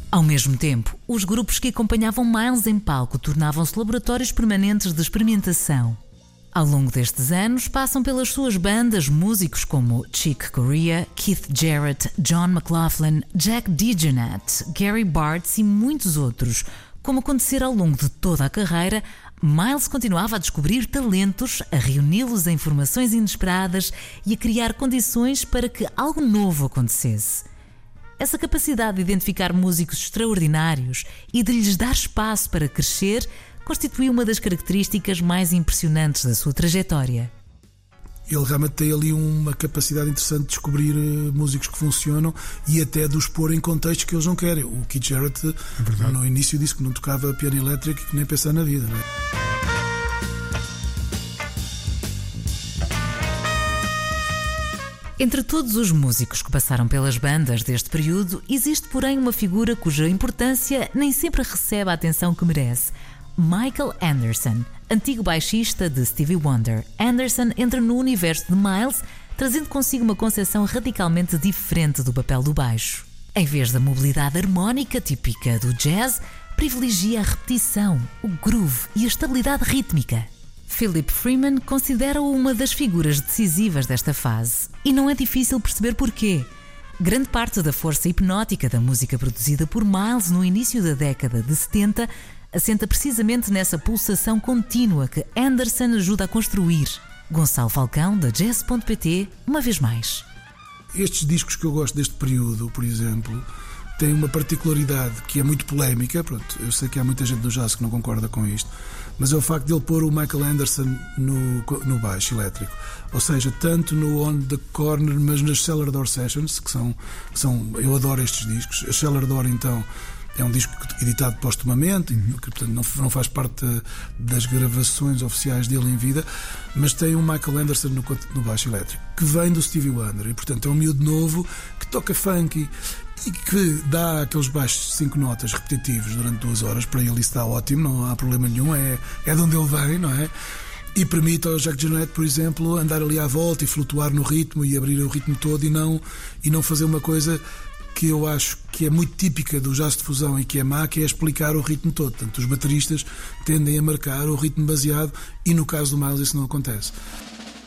Ao mesmo tempo, os grupos que acompanhavam Miles em palco tornavam-se laboratórios permanentes de experimentação. Ao longo destes anos, passam pelas suas bandas músicos como Chick Corea, Keith Jarrett, John McLaughlin, Jack DeJohnette, Gary Bartz e muitos outros. Como acontecer ao longo de toda a carreira, Miles continuava a descobrir talentos, a reuni-los em formações inesperadas e a criar condições para que algo novo acontecesse. Essa capacidade de identificar músicos extraordinários e de lhes dar espaço para crescer constituiu uma das características mais impressionantes da sua trajetória. Ele realmente tem ali uma capacidade interessante de descobrir músicos que funcionam e até de os pôr em contextos que eles não querem. O Keith Jarrett, no início, disse que não tocava piano elétrico e que nem pensar na vida, não é? Entre todos os músicos que passaram pelas bandas deste período, existe porém uma figura cuja importância nem sempre recebe a atenção que merece. Michael Anderson, antigo baixista de Stevie Wonder. Anderson entra no universo de Miles, trazendo consigo uma concepção radicalmente diferente do papel do baixo. Em vez da mobilidade harmónica típica do jazz, privilegia a repetição, o groove e a estabilidade rítmica. Philip Freeman considera-o uma das figuras decisivas desta fase, e não é difícil perceber porquê. Grande parte da força hipnótica da música produzida por Miles no início da década de 70 assenta precisamente nessa pulsação contínua que Anderson ajuda a construir. Gonçalo Falcão, da Jazz.pt, uma vez mais. Estes discos que eu gosto deste período, por exemplo, têm uma particularidade que é muito polémica. Pronto, eu sei que há muita gente do jazz que não concorda com isto, mas é o facto de ele pôr o Michael Anderson no baixo elétrico, ou seja, tanto no On The Corner, mas nas Cellar Door Sessions, que são eu adoro estes discos. A Cellar Door, então, é um disco editado postumamente, que portanto não faz parte das gravações oficiais dele em vida, mas tem um Michael Anderson no baixo elétrico, que vem do Stevie Wonder, e portanto é um miúdo novo que toca funk e que dá aqueles baixos de 5 notas repetitivos durante 2 horas. Para ele isso está ótimo, não há problema nenhum, é de onde ele vem, não é? E permite ao Jack DeJohnette, por exemplo, andar ali à volta e flutuar no ritmo e abrir o ritmo todo e não fazer uma coisa que eu acho que é muito típica do jazz de fusão e que é má, que é explicar o ritmo todo. Portanto, os bateristas tendem a marcar o ritmo baseado e no caso do Miles isso não acontece.